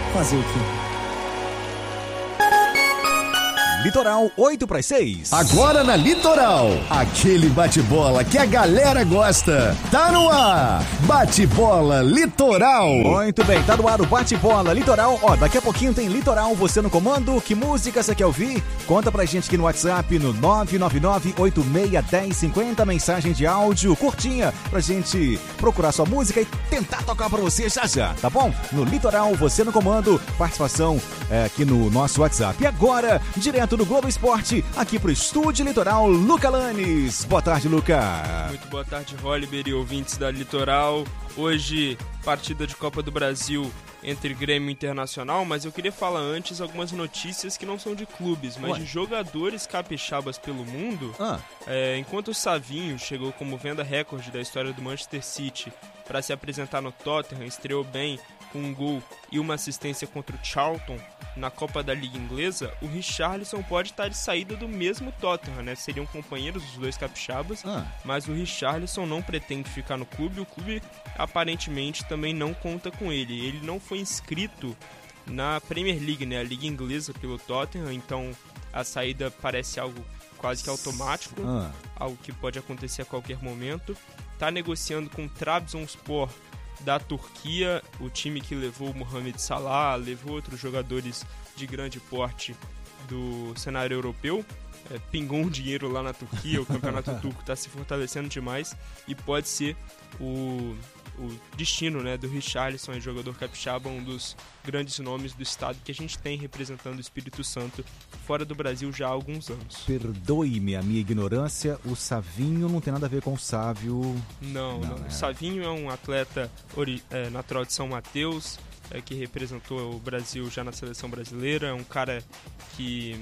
Fazer o quê? Litoral 8/6. Agora na Litoral, aquele bate-bola que a galera gosta. Tá no ar, Bate-Bola Litoral. Muito bem, tá no ar o Bate-Bola Litoral. Ó, daqui a pouquinho tem Litoral, você no comando. Que música você quer ouvir? Conta pra gente aqui no WhatsApp no 999-861050. Mensagem de áudio curtinha pra gente procurar sua música e tentar tocar pra você já, tá bom? No Litoral, você no comando. Participação aqui no nosso WhatsApp. E agora, direto do Globo Esporte, aqui pro Estúdio Litoral, Luca Lanes. Boa tarde, Luca. Muito boa tarde, Holliber e ouvintes da Litoral. Hoje, partida de Copa do Brasil entre Grêmio e Internacional, mas eu queria falar antes algumas notícias que não são de clubes, mas de jogadores capixabas pelo mundo. Enquanto o Savinho chegou como venda recorde da história do Manchester City para se apresentar no Tottenham, estreou bem com um gol e uma assistência contra o Charlton na Copa da Liga Inglesa, o Richarlison pode estar de saída do mesmo Tottenham, né? Seriam companheiros os dois capixabas, mas o Richarlison não pretende ficar no clube, o clube aparentemente também não conta com ele. Ele não foi inscrito na Premier League, né? A Liga Inglesa pelo Tottenham, então a saída parece algo quase que automático, algo que pode acontecer a qualquer momento. Tá negociando com o Trabzonspor da Turquia, o time que levou o Mohamed Salah, levou outros jogadores de grande porte do cenário europeu. Pingou um dinheiro lá na Turquia, o campeonato turco está se fortalecendo demais e pode ser o destino, né, do Richarlison, jogador capixaba, um dos grandes nomes do estado que a gente tem representando o Espírito Santo fora do Brasil já há alguns anos. Perdoe-me a minha ignorância, o Savinho não tem nada a ver com o Sávio. Não. O Savinho é um atleta natural de São Mateus, que representou o Brasil já na seleção brasileira, é um cara que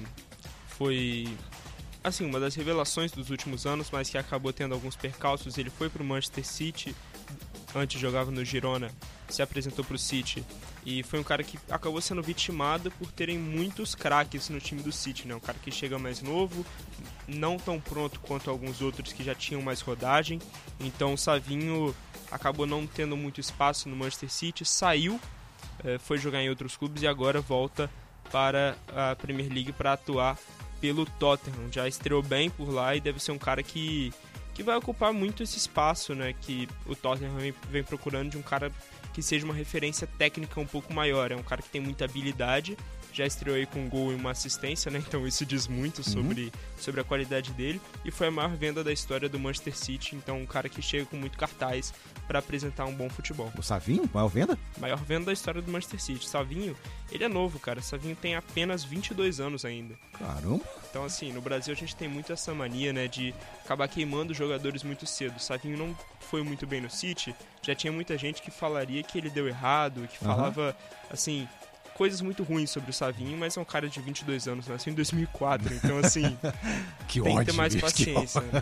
foi assim, uma das revelações dos últimos anos, mas que acabou tendo alguns percalços. Ele foi para o Manchester City, antes jogava no Girona, se apresentou para o City e foi um cara que acabou sendo vitimado por terem muitos craques no time do City, né? Um cara que chega mais novo, não tão pronto quanto alguns outros que já tinham mais rodagem, então o Savinho acabou não tendo muito espaço no Manchester City, saiu, foi jogar em outros clubes e agora volta para a Premier League para atuar pelo Tottenham. Já estreou bem por lá e deve ser um cara que vai ocupar muito esse espaço, né, que o Tottenham vem procurando, de um cara que seja uma referência técnica um pouco maior. É um cara que tem muita habilidade, já estreou aí com um gol e uma assistência, né, então isso diz muito sobre a qualidade dele, e foi a maior venda da história do Manchester City, então um cara que chega com muito cartaz para apresentar um bom futebol. O Savinho? Maior venda? Maior venda da história do Manchester City. Savinho, ele é novo, cara. Savinho tem apenas 22 anos ainda. Caramba! Então, assim, no Brasil a gente tem muito essa mania, né, de acabar queimando jogadores muito cedo. Savinho não foi muito bem no City, já tinha muita gente que falaria que ele deu errado, que falava, assim, coisas muito ruins sobre o Savinho, mas é um cara de 22 anos, nasceu em 2004, então, assim, que tem ódio, que ter mais paciência. Né?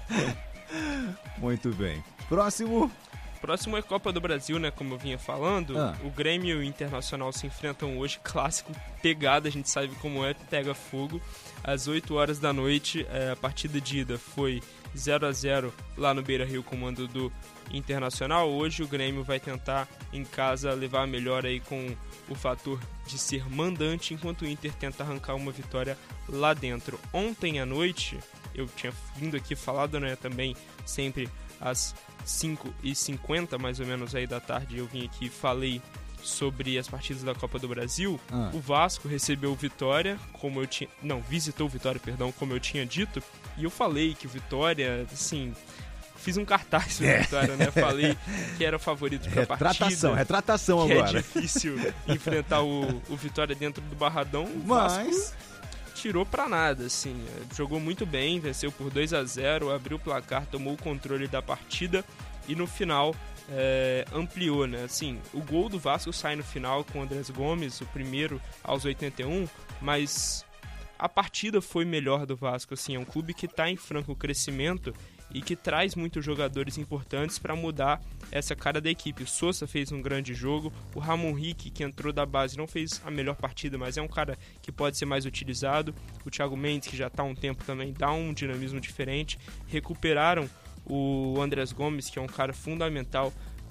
Muito bem. Próximo é Copa do Brasil, né? Como eu vinha falando, o Grêmio e o Internacional se enfrentam hoje, clássico, pegada, a gente sabe como é, pega fogo. Às 8 horas da noite, a partida de ida foi 0-0 lá no Beira-Rio, comando do Internacional. Hoje o Grêmio vai tentar em casa levar a melhor aí com o fator de ser mandante, enquanto o Inter tenta arrancar uma vitória lá dentro. Ontem à noite, eu tinha vindo aqui falado, né, também sempre às 5h50 mais ou menos aí da tarde, eu vim aqui e falei sobre as partidas da Copa do Brasil. O Vasco recebeu o Vitória, visitou o Vitória, como eu tinha dito, e eu falei que o Vitória, assim, fiz um cartaz sobre a Vitória, né? Falei que era o favorito para a partida. Retratação que agora. É difícil enfrentar o Vitória dentro do Barradão. O Vasco tirou pra nada, assim. Jogou muito bem, venceu por 2-0, abriu o placar, tomou o controle da partida e no final ampliou, né? Assim, o gol do Vasco sai no final com o Andrés Gomes, o primeiro aos 81, mas a partida foi melhor do Vasco, assim. É um clube que está em franco crescimento e que traz muitos jogadores importantes para mudar essa cara da equipe. O Sousa fez um grande jogo, o Ramon Rick, que entrou da base, não fez a melhor partida, mas é um cara que pode ser mais utilizado. O Thiago Mendes, que já está há um tempo também, dá um dinamismo diferente. Recuperaram o Andrés Gomes, que é um cara fundamental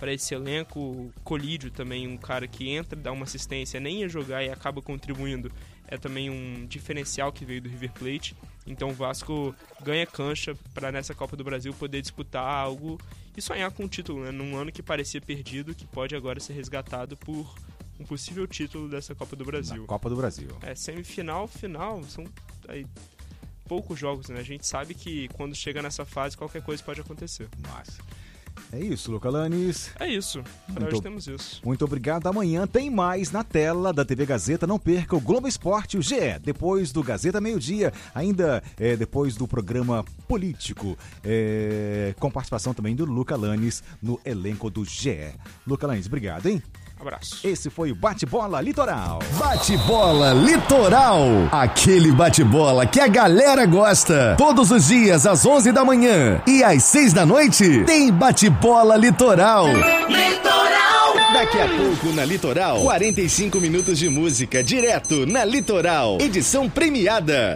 esse elenco. O Colídio também, um cara que entra, dá uma assistência, nem ia jogar e acaba contribuindo. É também um diferencial que veio do River Plate. Então o Vasco ganha cancha para nessa Copa do Brasil poder disputar algo e sonhar com um título, né? Num ano que parecia perdido, que pode agora ser resgatado por um possível título dessa Copa do Brasil. Na Copa do Brasil. Semifinal, final, são aí poucos jogos, né? A gente sabe que quando chega nessa fase qualquer coisa pode acontecer. Nossa. É isso, Luca Lanes. É isso. Para hoje temos isso. Muito obrigado. Amanhã tem mais na tela da TV Gazeta. Não perca o Globo Esporte e o GE. Depois do Gazeta Meio-Dia, ainda depois do programa político, com participação também do Luca Lanes no elenco do GE. Luca Lanes, obrigado, hein? Abraço. Esse foi o Bate-Bola Litoral. Bate-Bola Litoral. Aquele bate-bola que a galera gosta. Todos os dias às 11 da manhã e às 6 da noite tem Bate-Bola Litoral. Litoral. Daqui a pouco na Litoral, 45 minutos de música direto na Litoral. Edição premiada.